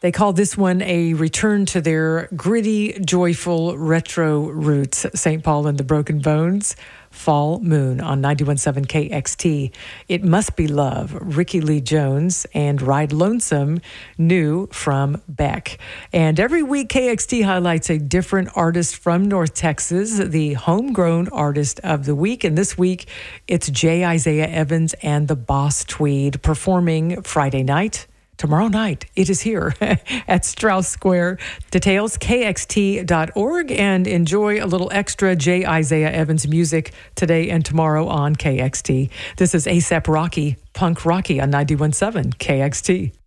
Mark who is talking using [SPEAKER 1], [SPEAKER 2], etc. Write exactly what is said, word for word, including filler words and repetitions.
[SPEAKER 1] They call this one a return to their gritty, joyful, retro roots. Saint Paul and the Broken Bones, Fall Moon on ninety-one point seven K X T. It Must Be Love, Ricky Lee Jones, and Ride Lonesome, new from Beck. And every week, K X T highlights a different artist from North Texas, the homegrown artist of the week. And this week, it's J. Isaiah Evans and the Boss Tweed performing Friday night. Tomorrow night, it is here at Strauss Square. Details, K X T dot org, and enjoy a little extra J. Isaiah Evans music today and tomorrow on K X T. This is A$AP Rocky, Punk Rocky on ninety-one point seven K X T.